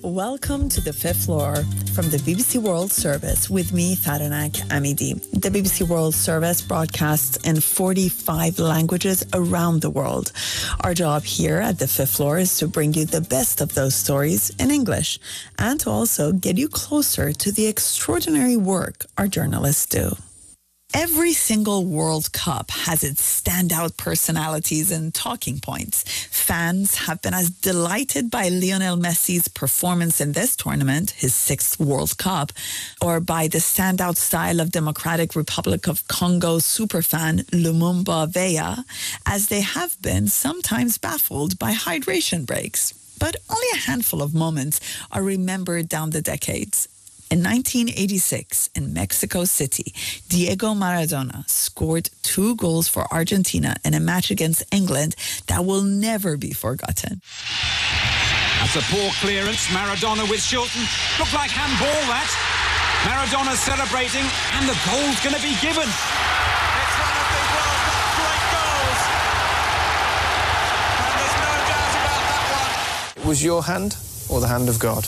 Welcome to the fifth floor from the BBC World Service with me, Faranak Amidi. The BBC World Service broadcasts in 45 languages around the world. Our job here at the fifth floor is to bring you the best of those stories in English and to also get you closer to the extraordinary work our journalists do. Every single World Cup has its standout personalities and talking points. Fans have been as delighted by Lionel Messi's performance in this tournament, his sixth World Cup, or by the standout style of Democratic Republic of Congo superfan Lumumba Veya, as they have been sometimes baffled by hydration breaks. But only a handful of moments are remembered down the decades. In 1986, in Mexico City, Diego Maradona scored 2 goals for Argentina in a match against England that will never be forgotten. That's a poor clearance. Maradona with Shilton. Looked like handball, that. Maradona celebrating, and the goal's going to be given. It's one of the World Cup great goals. And there's no doubt about that one. It was your hand or the hand of God?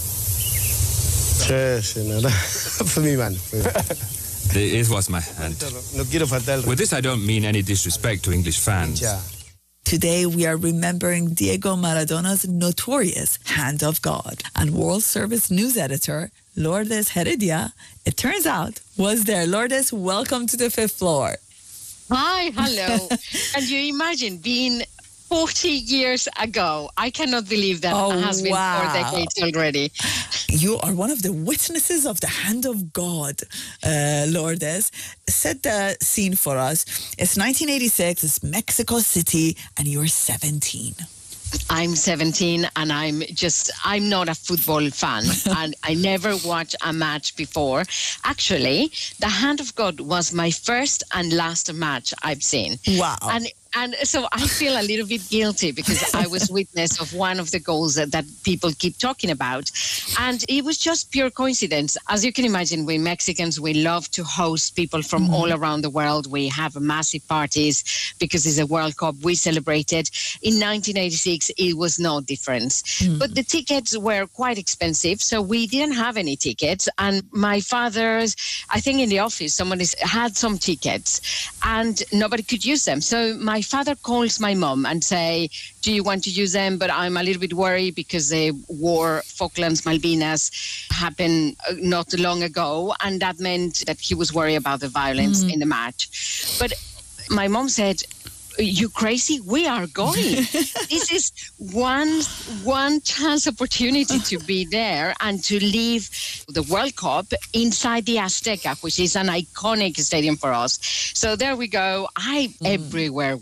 For me, man. It was my hand. With this, I don't mean any disrespect to English fans. Today, we are remembering Diego Maradona's notorious Hand of God. And World Service news editor Lourdes Heredia, it turns out, was there. Lourdes, welcome to the fifth floor. Hi, hello. And you imagine being 40 years ago. I cannot believe that has been 4 decades already. You are one of the witnesses of the Hand of God, Lourdes. Set the scene for us. It's 1986, it's Mexico City, and you're 17. I'm 17 and I'm not a football fan and I never watched a match before. Actually, the Hand of God was my first and last match I've seen. Wow. And so I feel a little bit guilty because I was witness of one of the goals that people keep talking about. And it was just pure coincidence. As you can imagine, we Mexicans, we love to host people from all around the world. We have massive parties because it's a World Cup. We celebrated. In 1986, it was no difference. But the tickets were quite expensive, so we didn't have any tickets. And my father's, I think in the office, someone had some tickets and nobody could use them. So my father calls my mom and say, do you want to use them? But I'm a little bit worried because the war, Falklands, Malvinas, happened not long ago. And that meant that he was worried about the violence in the match. But my mom said, you crazy? We are going. This is one chance opportunity to be there and to leave the World Cup inside the Azteca, which is an iconic stadium for us. So there we go. I'm everywhere